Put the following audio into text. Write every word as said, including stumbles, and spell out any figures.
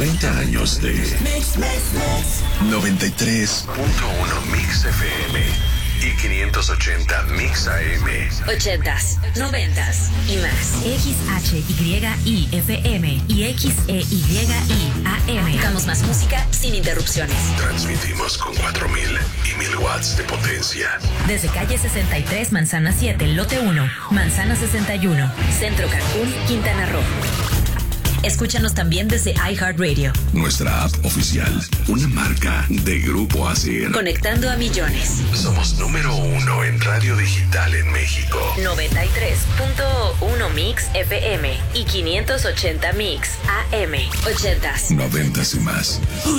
treinta años de Mix, mix, mix. noventa y tres punto uno Mix F M y quinientos ochenta Mix A M. Ochentas, noventas y más. X H Y I F M y X E Y I A M. Damos más música sin interrupciones. Transmitimos con cuatro mil y mil watts de potencia. Desde calle sesenta y tres, Manzana siete, lote uno, Manzana sesenta y uno. Centro Cancún, Quintana Roo. Escúchanos también desde iHeartRadio. Nuestra app oficial, una marca de Grupo Asir. Conectando a millones. Somos número uno en radio digital en México. noventa y tres punto uno Mix F M y quinientos ochenta Mix A M. Ochentas. Noventas y más.